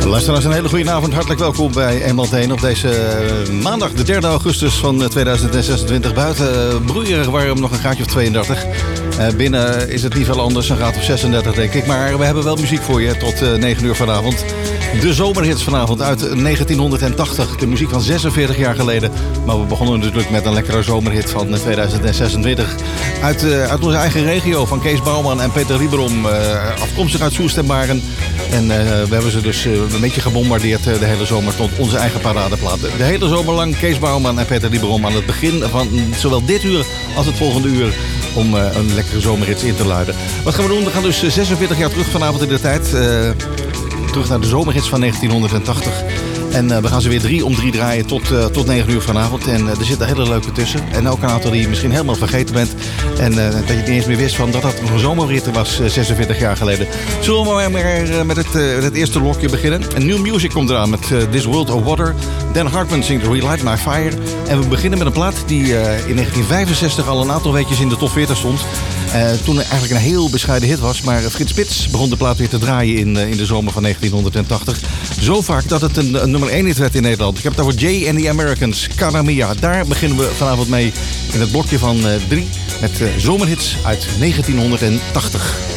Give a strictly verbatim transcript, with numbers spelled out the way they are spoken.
Luisteraars, een hele goede avond. Hartelijk welkom bij eenmaal één op deze maandag, de derde augustus van tweeduizend zesentwintig. Buiten broeierig warm, nog een graadje of tweeëndertig. Uh, binnen is het niet veel anders, een graad of zesendertig denk ik. Maar we hebben wel muziek voor je tot uh, negen uur vanavond. De zomerhits vanavond uit negentienhonderdtachtig. De muziek van zesenveertig jaar geleden. Maar we begonnen natuurlijk met een lekkere zomerhit van tweeduizend zesentwintig. Uit, uh, uit onze eigen regio van Kees Bouwman en Peter Lieberom. Uh, afkomstig uit Soest en Baren. En uh, we hebben ze dus uh, een beetje gebombardeerd uh, de hele zomer tot onze eigen paradeplaat. De hele zomer lang Kees Bouwman en Peter Lieberom aan het begin van zowel dit uur als het volgende uur om uh, een lekkere zomerhits in te luiden. Wat gaan we doen? We gaan dus zesenveertig jaar terug vanavond in de tijd. Uh, terug naar de zomerhits van negentienhonderdtachtig. En uh, we gaan ze weer drie om drie draaien tot, uh, tot negen uur vanavond. En uh, er zitten hele leuke tussen. En ook een aantal die je misschien helemaal vergeten bent. En uh, dat je niet eens meer wist van dat dat een zomerrit was uh, zesenveertig jaar geleden. Zullen we maar, maar uh, met het, uh, het eerste blokje beginnen. En New Music komt eraan met uh, This World of Water. Dan Hartman zingt Relight My Fire. En we beginnen met een plaat die uh, in negentien vijfenzestig al een aantal weekjes in de top veertig stond. Uh, toen het eigenlijk een heel bescheiden hit was. Maar Frits Spits begon de plaat weer te draaien in, uh, in de zomer van negentienhonderdtachtig. Zo vaak dat het een, een nummer één hit werd in Nederland. Ik heb het over Jay and the Americans, Cara Mia. Daar beginnen we vanavond mee in het blokje van uh, drie met uh, zomerhits uit negentienhonderdtachtig.